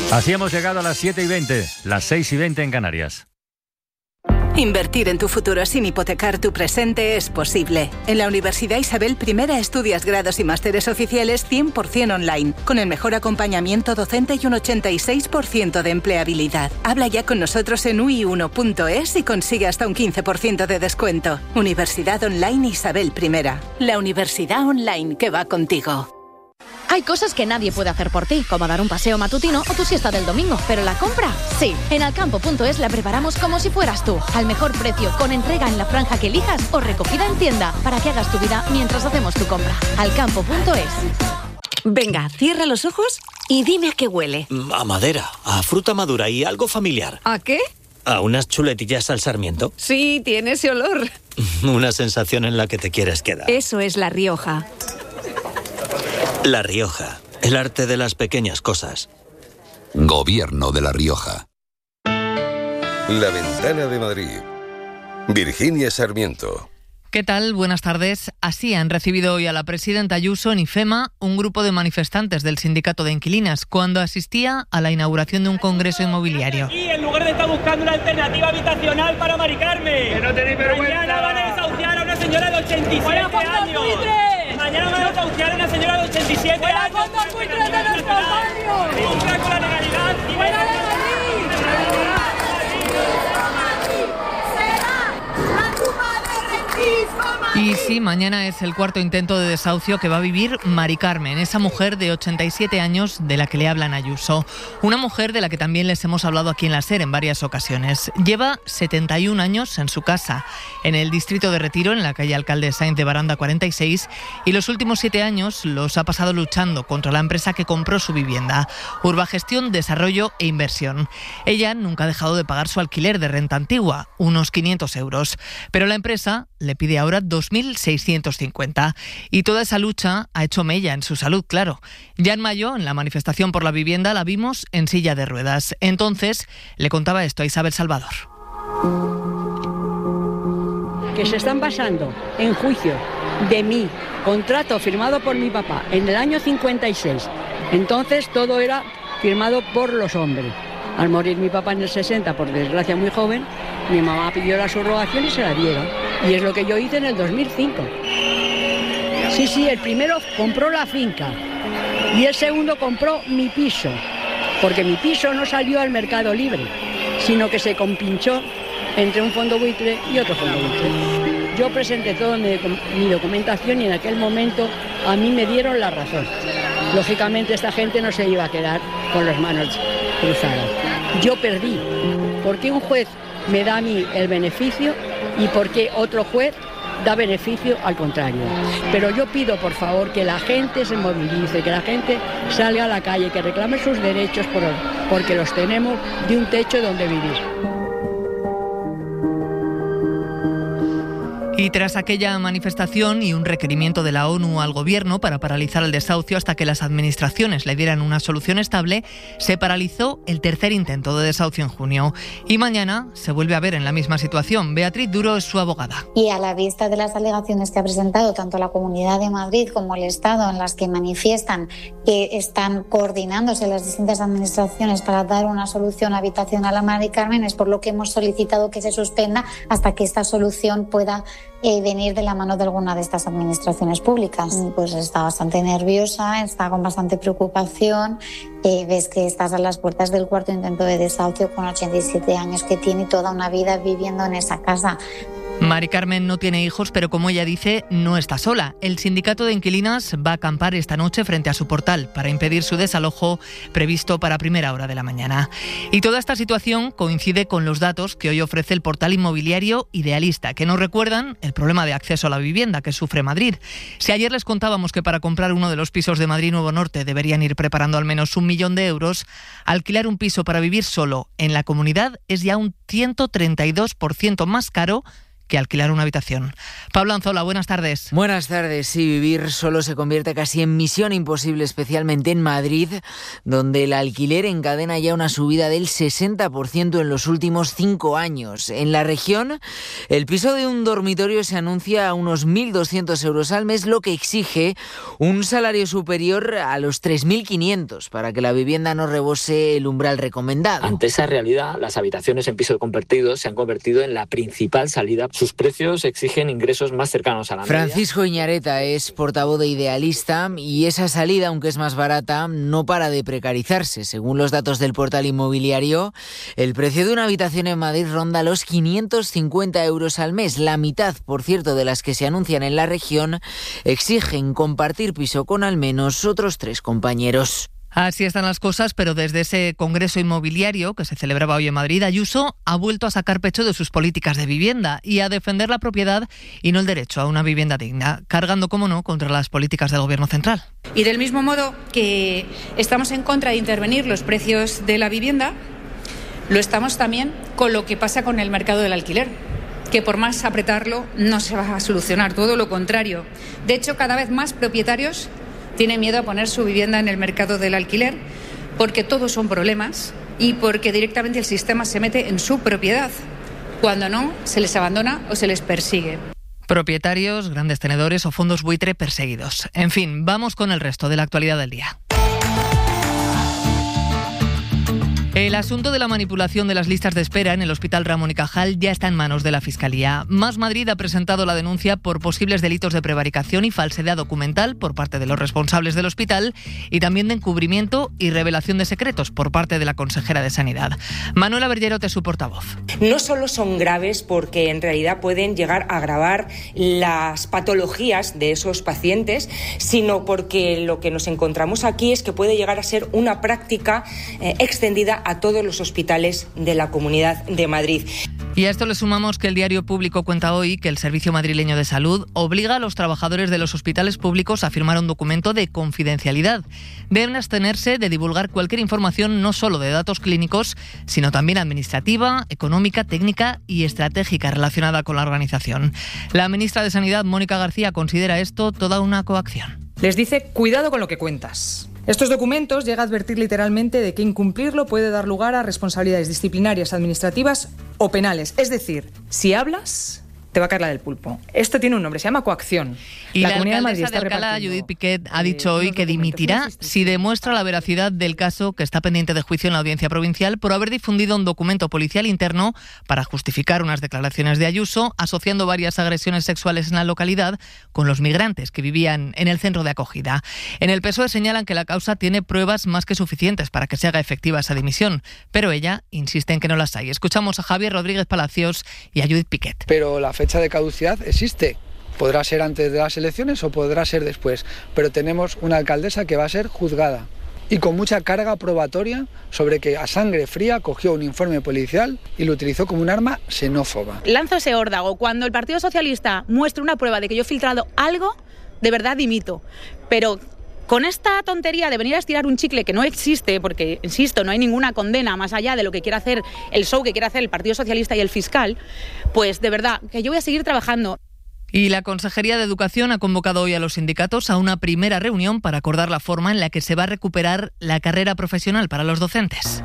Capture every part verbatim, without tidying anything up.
Así hemos llegado a las siete y veinte, las seis y veinte en Canarias. Invertir en tu futuro sin hipotecar tu presente es posible. En la Universidad Isabel I estudias grados y másteres oficiales cien por ciento online, con el mejor acompañamiento docente y un ochenta y seis por ciento de empleabilidad. Habla ya con nosotros en u i uno punto es y consigue hasta un quince por ciento de descuento. Universidad Online Isabel I. La universidad online que va contigo. Hay cosas que nadie puede hacer por ti, como dar un paseo matutino o tu siesta del domingo, pero la compra, sí. En alcampo punto es la preparamos como si fueras tú, al mejor precio, con entrega en la franja que elijas o recogida en tienda, para que hagas tu vida mientras hacemos tu compra. alcampo punto es. Venga, cierra los ojos y dime a qué huele. A madera, a fruta madura y algo familiar. ¿A qué? ¿A unas chuletillas al sarmiento? Sí, tiene ese olor. Una sensación en la que te quieres quedar. Eso es La Rioja. La Rioja, el arte de las pequeñas cosas. Gobierno de La Rioja. La Ventana de Madrid. Virginia Sarmiento. ¿Qué tal? Buenas tardes. Así han recibido hoy a la presidenta Ayuso en IFEMA un grupo de manifestantes del sindicato de inquilinas cuando asistía a la inauguración de un congreso inmobiliario. Y en lugar de estar buscando una alternativa habitacional para Mari Carmen. Que no tenéis vergüenza. Mañana van a desahuciar a una señora de ochenta y siete años. Mañana van a desahuciar a una señora de ochenta y siete años. ¡Fuera con los buitres de nuestros barrios! ¡Contra con la legalidad! Y ¡fuera de Madrid! Y sí, mañana es el cuarto intento de desahucio que va a vivir Mari Carmen, esa mujer de ochenta y siete años de la que le hablan Ayuso. Una mujer de la que también les hemos hablado aquí en la SER en varias ocasiones. Lleva setenta y un años en su casa, en el distrito de Retiro, en la calle Alcalde Sáenz de Baranda cuarenta y seis, y los últimos siete años los ha pasado luchando contra la empresa que compró su vivienda, Urbagestión, Desarrollo e Inversión. Ella nunca ha dejado de pagar su alquiler de renta antigua, unos quinientos euros, pero la empresa le pide ahora dos mil seiscientos cincuenta. Y toda esa lucha ha hecho mella en su salud, claro. Ya en mayo, en la manifestación por la vivienda, la vimos en silla de ruedas. Entonces, le contaba esto a Isabel Salvador. Que se están basando en juicio de mi contrato firmado por mi papá en el año cincuenta y seis. Entonces, todo era firmado por los hombres. Al morir mi papá en el sesenta, por desgracia muy joven, mi mamá pidió la subrogación y se la dieron. Y es lo que yo hice en el dos mil cinco. Sí, sí, el primero compró la finca y el segundo compró mi piso, porque mi piso no salió al mercado libre, sino que se compinchó entre un fondo buitre y otro fondo buitre. Yo presenté toda mi, mi documentación y en aquel momento a mí me dieron la razón. Lógicamente esta gente no se iba a quedar con las manos cruzadas. Yo perdí. ¿Por qué un juez me da a mí el beneficio y por qué otro juez da beneficio al contrario? Pero yo pido, por favor, que la gente se movilice, que la gente salga a la calle, que reclame sus derechos por, porque los tenemos de un techo donde vivir. Y tras aquella manifestación y un requerimiento de la ONU al gobierno para paralizar el desahucio hasta que las administraciones le dieran una solución estable, se paralizó el tercer intento de desahucio en junio. Y mañana se vuelve a ver en la misma situación. Beatriz Duro es su abogada. Y a la vista de las alegaciones que ha presentado tanto la Comunidad de Madrid como el Estado, en las que manifiestan que están coordinándose las distintas administraciones para dar una solución habitacional a Mari Carmen, es por lo que hemos solicitado que se suspenda hasta que esta solución pueda Eh, venir de la mano de alguna de estas administraciones públicas. Pues está bastante nerviosa, está con bastante preocupación, eh, ves que estás a las puertas del cuarto intento de desahucio con ochenta y siete años, que tiene toda una vida viviendo en esa casa. Mari Carmen no tiene hijos, pero como ella dice, no está sola. El sindicato de inquilinas va a acampar esta noche frente a su portal para impedir su desalojo previsto para primera hora de la mañana. Y toda esta situación coincide con los datos que hoy ofrece el portal inmobiliario Idealista, que nos recuerdan el problema de acceso a la vivienda que sufre Madrid. Si ayer les contábamos que para comprar uno de los pisos de Madrid Nuevo Norte deberían ir preparando al menos un millón de euros, alquilar un piso para vivir solo en la comunidad es ya un ciento treinta y dos por ciento más caro que alquilar una habitación. Pablo Anzola, buenas tardes. Buenas tardes. Sí, vivir solo se convierte casi en misión imposible, especialmente en Madrid, donde el alquiler encadena ya una subida del sesenta por ciento en los últimos cinco años. En la región, el piso de un dormitorio se anuncia a unos mil doscientos euros al mes, lo que exige un salario superior a los tres mil quinientos para que la vivienda no rebose el umbral recomendado. Ante esa realidad, las habitaciones en piso compartido se han convertido en la principal salida. Sus precios exigen ingresos más cercanos a la media. Francisco Iñareta es portavoz de Idealista y esa salida, aunque es más barata, no para de precarizarse. Según los datos del portal inmobiliario, el precio de una habitación en Madrid ronda los quinientos cincuenta euros al mes. La mitad, por cierto, de las que se anuncian en la región exigen compartir piso con al menos otros tres compañeros. Así están las cosas, pero desde ese congreso inmobiliario que se celebraba hoy en Madrid, Ayuso ha vuelto a sacar pecho de sus políticas de vivienda y a defender la propiedad y no el derecho a una vivienda digna, cargando, como no, contra las políticas del Gobierno central. Y del mismo modo que estamos en contra de intervenir los precios de la vivienda, lo estamos también con lo que pasa con el mercado del alquiler, que por más apretarlo no se va a solucionar, todo lo contrario. De hecho, cada vez más propietarios tienen miedo a poner su vivienda en el mercado del alquiler porque todos son problemas y porque directamente el sistema se mete en su propiedad. Cuando no, se les abandona o se les persigue. Propietarios, grandes tenedores o fondos buitre perseguidos. En fin, vamos con el resto de la actualidad del día. El asunto de la manipulación de las listas de espera en el Hospital Ramón y Cajal ya está en manos de la Fiscalía. Más Madrid ha presentado la denuncia por posibles delitos de prevaricación y falsedad documental por parte de los responsables del hospital y también de encubrimiento y revelación de secretos por parte de la consejera de Sanidad. Manuela Bergerote es su portavoz. No solo son graves porque en realidad pueden llegar a agravar las patologías de esos pacientes, sino porque lo que nos encontramos aquí es que puede llegar a ser una práctica eh, extendida a todos los hospitales de la Comunidad de Madrid. Y a esto le sumamos que el Diario Público cuenta hoy que el Servicio Madrileño de Salud obliga a los trabajadores de los hospitales públicos a firmar un documento de confidencialidad. Deben abstenerse de divulgar cualquier información no solo de datos clínicos, sino también administrativa, económica, técnica y estratégica relacionada con la organización. La ministra de Sanidad, Mónica García, considera esto toda una coacción. Les dice, cuidado con lo que cuentas. Estos documentos llega a advertir literalmente de que incumplirlo puede dar lugar a responsabilidades disciplinarias, administrativas o penales. Es decir, si hablas, te va a caer la del pulpo. Esto tiene un nombre, se llama coacción. Y la, la alcaldesa de Alcalá, Judith Piquet, ha dicho hoy que dimitirá si demuestra la veracidad del caso que está pendiente de juicio en la Audiencia Provincial por haber difundido un documento policial interno para justificar unas declaraciones de Ayuso, asociando varias agresiones sexuales en la localidad con los migrantes que vivían en el centro de acogida. En el P S O E señalan que la causa tiene pruebas más que suficientes para que se haga efectiva esa dimisión, pero ella insiste en que no las hay. Escuchamos a Javier Rodríguez Palacios y a Judith Piquet. Pero la fecha de caducidad existe. Podrá ser antes de las elecciones o podrá ser después, pero tenemos una alcaldesa que va a ser juzgada y con mucha carga probatoria sobre que a sangre fría cogió un informe policial y lo utilizó como un arma xenófoba. Lanzo ese órdago. Cuando el Partido Socialista muestre una prueba de que yo he filtrado algo, de verdad dimito. Pero con esta tontería de venir a estirar un chicle que no existe, porque, insisto, no hay ninguna condena más allá de lo que quiera hacer el show que quiere hacer el Partido Socialista y el fiscal, pues de verdad que yo voy a seguir trabajando. Y la Consejería de Educación ha convocado hoy a los sindicatos a una primera reunión para acordar la forma en la que se va a recuperar la carrera profesional para los docentes.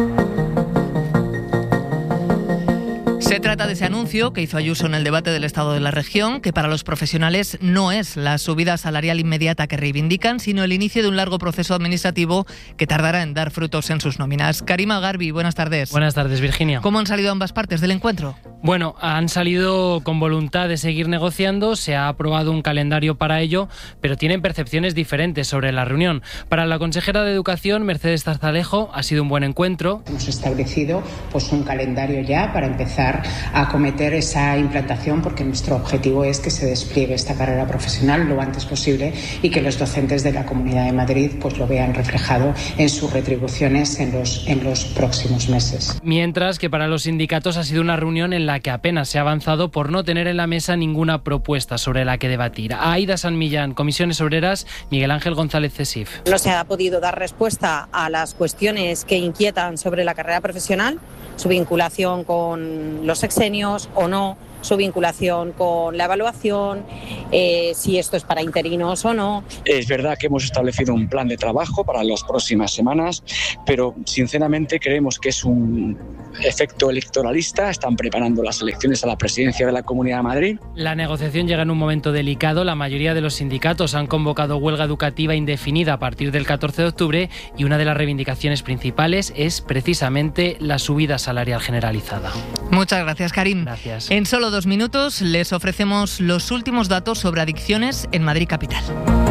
Se trata de ese anuncio que hizo Ayuso en el debate del Estado de la Región, que para los profesionales no es la subida salarial inmediata que reivindican, sino el inicio de un largo proceso administrativo que tardará en dar frutos en sus nóminas. Karima Garbi, buenas tardes. Buenas tardes, Virginia. ¿Cómo han salido ambas partes del encuentro? Bueno, han salido con voluntad de seguir negociando, se ha aprobado un calendario para ello, pero tienen percepciones diferentes sobre la reunión. Para la consejera de Educación, Mercedes Zarzalejo, ha sido un buen encuentro. Hemos establecido pues un calendario ya para empezar a acometer esa implantación, porque nuestro objetivo es que se despliegue esta carrera profesional lo antes posible y que los docentes de la Comunidad de Madrid pues lo vean reflejado en sus retribuciones en los, en los próximos meses. Mientras que para los sindicatos ha sido una reunión en la que apenas se ha avanzado por no tener en la mesa ninguna propuesta sobre la que debatir. Aida San Millán, Comisiones Obreras, Miguel Ángel González Cesif. No se ha podido dar respuesta a las cuestiones que inquietan sobre la carrera profesional, su vinculación con los sexenios o no, su vinculación con la evaluación, eh, si esto es para interinos o no. Es verdad que hemos establecido un plan de trabajo para las próximas semanas, pero sinceramente creemos que es un efecto electoralista. Están preparando las elecciones a la presidencia de la Comunidad de Madrid. La negociación llega en un momento delicado. La mayoría de los sindicatos han convocado huelga educativa indefinida a partir del catorce de octubre y una de las reivindicaciones principales es precisamente la subida salarial generalizada. Muchas gracias, Karim. Gracias. En solo dos minutos les ofrecemos los últimos datos sobre adicciones en Madrid capital.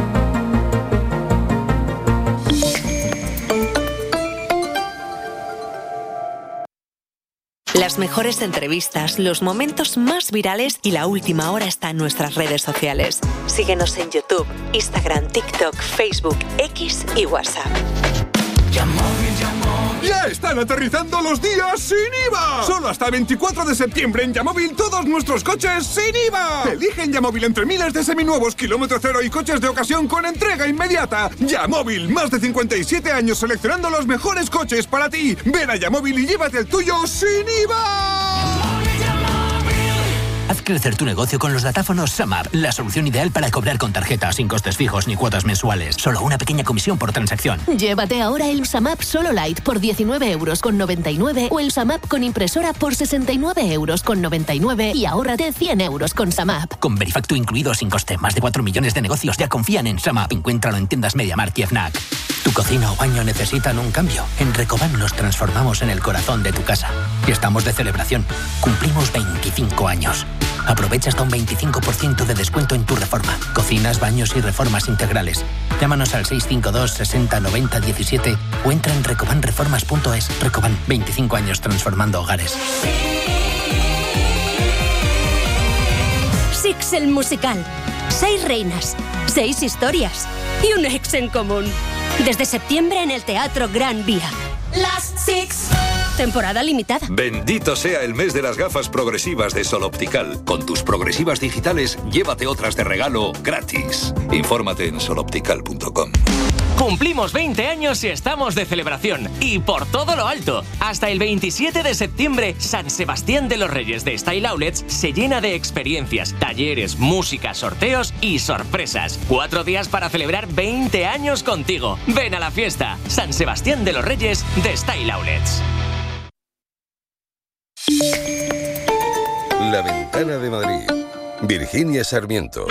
Las mejores entrevistas, los momentos más virales y la última hora está en nuestras redes sociales. Síguenos en YouTube, Instagram, TikTok, Facebook, X y WhatsApp. ¡Ya están aterrizando los días sin I V A! Solo hasta el veinticuatro de septiembre en Yamóvil todos nuestros coches sin I V A. Elige en Yamóvil entre miles de seminuevos, kilómetro cero y coches de ocasión con entrega inmediata. Yamóvil, más de cincuenta y siete años seleccionando los mejores coches para ti. Ven a Yamóvil y llévate el tuyo sin I V A. Haz crecer tu negocio con los datáfonos SumUp, la solución ideal para cobrar con tarjeta, sin costes fijos ni cuotas mensuales. Solo una pequeña comisión por transacción. Llévate ahora el SumUp Solo Lite por diecinueve euros con noventa y nueve o el SumUp con impresora por sesenta y nueve euros con noventa y nueve y ahórrate cien euros con SumUp. Con Verifactu incluido sin coste, más de cuatro millones de negocios ya confían en SumUp. Encuéntralo en tiendas MediaMarkt y Fnac. ¿Tu cocina o baño necesitan un cambio? En Recoban los transformamos en el corazón de tu casa. Y estamos de celebración. Cumplimos veinticinco años. Aprovecha hasta un veinticinco por ciento de descuento en tu reforma. Cocinas, baños y reformas integrales. Llámanos al seis cinco dos, sesenta, noventa, diecisiete o entra en recoban reformas punto es. Recoban, veinticinco años transformando hogares. Six el musical. Seis reinas, seis historias y un ex en común. Desde septiembre en el Teatro Gran Vía. Las Six. Temporada limitada. Bendito sea el mes de las gafas progresivas de Sol Optical. Con tus progresivas digitales, llévate otras de regalo gratis. Infórmate en sol optical punto com. Cumplimos veinte años y estamos de celebración. Y por todo lo alto. Hasta el veintisiete de septiembre, San Sebastián de los Reyes de Style Outlets se llena de experiencias, talleres, música, sorteos y sorpresas. Cuatro días para celebrar veinte años contigo. Ven a la fiesta. San Sebastián de los Reyes de Style Outlets. La Ventana de Madrid. Virginia Sarmiento.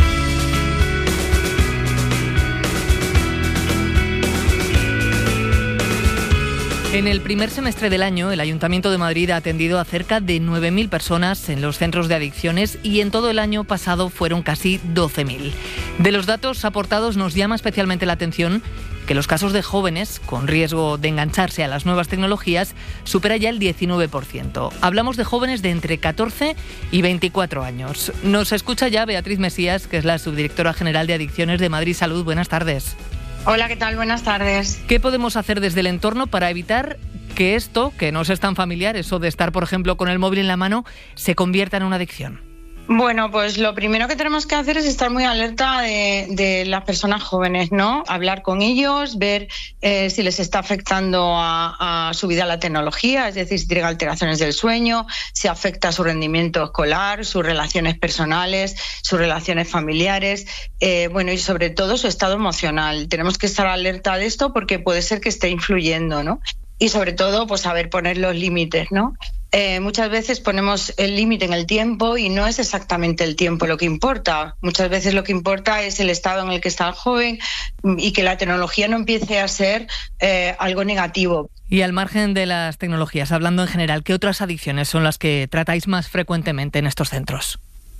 En el primer semestre del año, el Ayuntamiento de Madrid ha atendido a cerca de nueve mil personas en los centros de adicciones y en todo el año pasado fueron casi doce mil. De los datos aportados nos llama especialmente la atención que los casos de jóvenes con riesgo de engancharse a las nuevas tecnologías supera ya el diecinueve por ciento. Hablamos de jóvenes de entre catorce y veinticuatro años. Nos escucha ya Beatriz Mesías, que es la subdirectora general de Adicciones de Madrid Salud. Buenas tardes. Hola, ¿qué tal? Buenas tardes. ¿Qué podemos hacer desde el entorno para evitar que esto, que nos es tan familiar, eso de estar, por ejemplo, con el móvil en la mano, se convierta en una adicción? Bueno, pues lo primero que tenemos que hacer es estar muy alerta de, de las personas jóvenes, ¿no? Hablar con ellos, ver eh, si les está afectando a, a su vida la tecnología, es decir, si tienen alteraciones del sueño, si afecta su rendimiento escolar, sus relaciones personales, sus relaciones familiares, eh, bueno, y sobre todo su estado emocional. Tenemos que estar alerta de esto porque puede ser que esté influyendo, ¿no? Y sobre todo, pues saber poner los límites, ¿no? Eh, muchas veces ponemos el límite en el tiempo y no es exactamente el tiempo lo que importa. Muchas veces lo que importa es el estado en el que está el joven y que la tecnología no empiece a ser eh, algo negativo. Y al margen de las tecnologías, hablando en general, ¿qué otras adicciones son las que tratáis más frecuentemente en estos centros?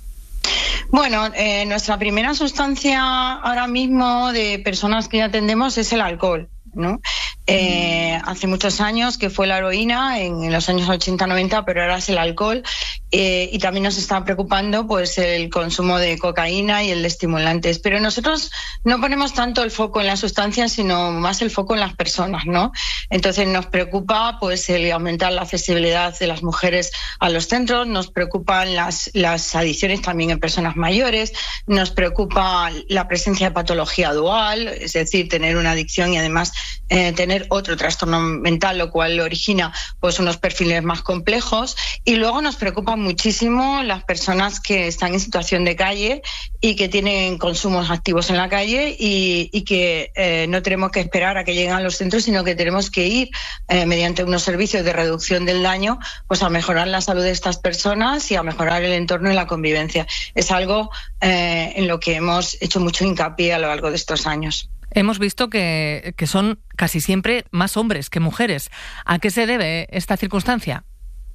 Bueno, eh, nuestra primera sustancia ahora mismo de personas que atendemos es el alcohol, ¿no? Eh, hace muchos años que fue la heroína, en, en los años ochenta noventa, pero ahora es el alcohol, eh, y también nos está preocupando pues el consumo de cocaína y el de estimulantes, pero nosotros no ponemos tanto el foco en las sustancias sino más el foco en las personas, ¿no? Entonces nos preocupa pues el aumentar la accesibilidad de las mujeres a los centros, nos preocupan las, las adicciones también en personas mayores, nos preocupa la presencia de patología dual, es decir, tener una adicción y además eh, tener otro trastorno mental, lo cual origina pues unos perfiles más complejos, y luego nos preocupa muchísimo las personas que están en situación de calle y que tienen consumos activos en la calle y, y que eh, no tenemos que esperar a que lleguen a los centros, sino que tenemos que ir eh, mediante unos servicios de reducción del daño, pues a mejorar la salud de estas personas y a mejorar el entorno y la convivencia. Es algo eh, en lo que hemos hecho mucho hincapié a lo largo de estos años. Hemos visto que, que son casi siempre más hombres que mujeres. ¿A qué se debe esta circunstancia?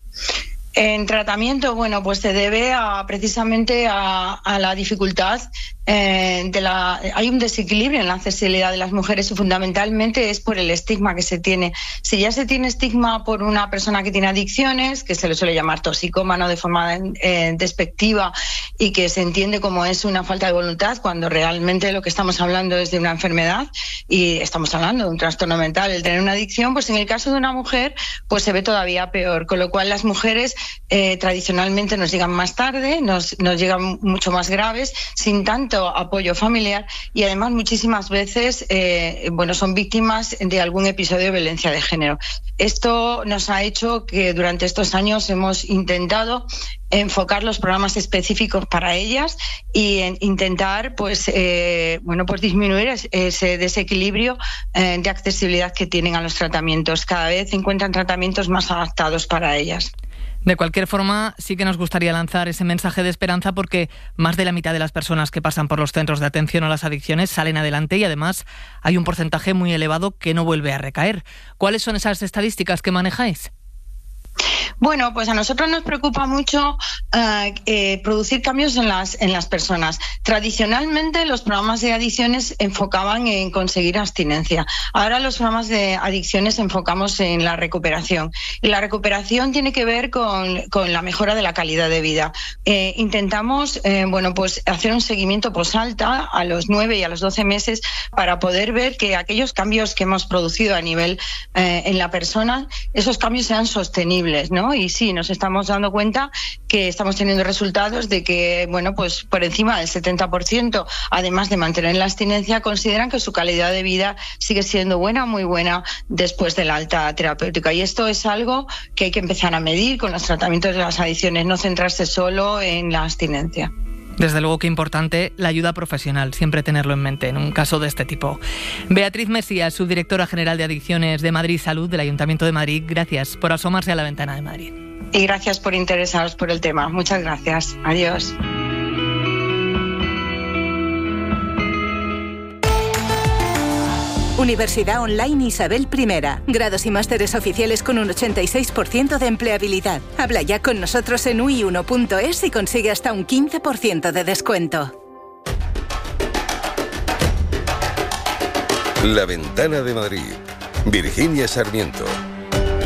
En tratamiento, bueno, pues se debe a, precisamente a, a la dificultad eh, de la... Hay un desequilibrio en la accesibilidad de las mujeres y fundamentalmente es por el estigma que se tiene. Si ya se tiene estigma por una persona que tiene adicciones, que se le suele llamar toxicómano de forma eh, despectiva y que se entiende como es una falta de voluntad, cuando realmente lo que estamos hablando es de una enfermedad y estamos hablando de un trastorno mental, el tener una adicción, pues en el caso de una mujer, pues se ve todavía peor, con lo cual las mujeres Eh, tradicionalmente nos llegan más tarde, nos, nos llegan mucho más graves, sin tanto apoyo familiar y además muchísimas veces eh, bueno, son víctimas de algún episodio de violencia de género. Esto nos ha hecho que durante estos años hemos intentado enfocar los programas específicos para ellas y en intentar pues eh, bueno pues disminuir ese desequilibrio eh, de accesibilidad que tienen a los tratamientos. Cada vez encuentran tratamientos más adaptados para ellas. De cualquier forma, sí que nos gustaría lanzar ese mensaje de esperanza porque más de la mitad de las personas que pasan por los centros de atención a las adicciones salen adelante y además hay un porcentaje muy elevado que no vuelve a recaer. ¿Cuáles son esas estadísticas que manejáis? Bueno, pues a nosotros nos preocupa mucho eh, eh, producir cambios en las, en las personas. Tradicionalmente los programas de adicciones enfocaban en conseguir abstinencia. Ahora los programas de adicciones enfocamos en la recuperación. Y la recuperación tiene que ver con, con la mejora de la calidad de vida. Eh, intentamos eh, bueno, pues hacer un seguimiento posalta a los nueve y a los doce meses para poder ver que aquellos cambios que hemos producido a nivel eh, en la persona, esos cambios sean sostenibles, ¿no? Y sí, nos estamos dando cuenta que estamos teniendo resultados de que, bueno, pues por encima del setenta por ciento, además de mantener la abstinencia, consideran que su calidad de vida sigue siendo buena, muy buena, después de la alta terapéutica. Y esto es algo que hay que empezar a medir con los tratamientos de las adicciones, no centrarse solo en la abstinencia. Desde luego que importante la ayuda profesional, siempre tenerlo en mente en un caso de este tipo. Beatriz Mesías, subdirectora general de Adicciones de Madrid Salud del Ayuntamiento de Madrid, gracias por asomarse a la ventana de Madrid. Y gracias por interesaros por el tema. Muchas gracias. Adiós. Universidad Online Isabel I. Grados y másteres oficiales con un ochenta y seis por ciento de empleabilidad. Habla ya con nosotros en u i uno punto es y consigue hasta un quince por ciento de descuento. La Ventana de Madrid. Virginia Sarmiento.